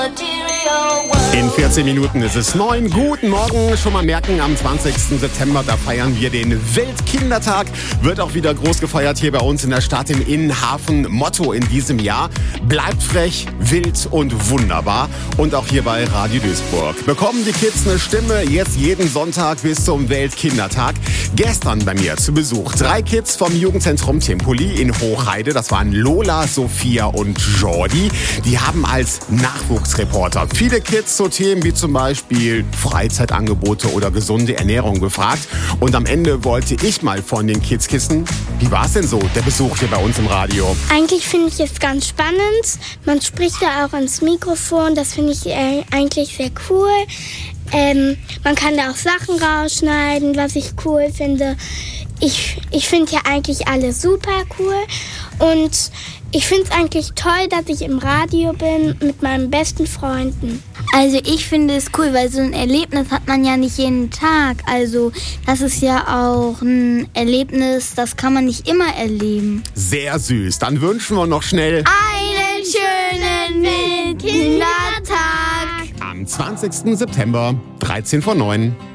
In 14 Minuten ist es 9. Guten Morgen. Schon mal merken, am 20. September, da feiern wir den Weltkindertag. Wird auch wieder groß gefeiert hier bei uns in der Stadt im Innenhafen. Motto in diesem Jahr: bleibt frech, wild und wunderbar. Und auch hier bei Radio Duisburg. Bekommen die Kids eine Stimme, jetzt jeden Sonntag bis zum Weltkindertag. Gestern bei mir zu Besuch 3 Kids vom Jugendzentrum Timpoli in Hochheide. Das waren Lola, Sophia und Jordi. Die haben als Nachwuchsreporter viele Kids zu Themen wie zum Beispiel Freizeitangebote oder gesunde Ernährung befragt. Und am Ende wollte ich mal von den Kids wissen, wie war es denn so, der Besuch hier bei uns im Radio? Eigentlich finde ich es ganz spannend. Man spricht da auch ins Mikrofon. Das finde ich eigentlich sehr cool. Man kann da auch Sachen rausschneiden, was ich cool finde. Ich finde ja eigentlich alles super cool. Und ich finde es eigentlich toll, dass ich im Radio bin mit meinen besten Freunden. Also ich finde es cool, weil so ein Erlebnis hat man ja nicht jeden Tag. Also das ist ja auch ein Erlebnis, das kann man nicht immer erleben. Sehr süß. Dann wünschen wir noch schnell einen schönen Weltkindertag. Am 20. September, 13 vor 9.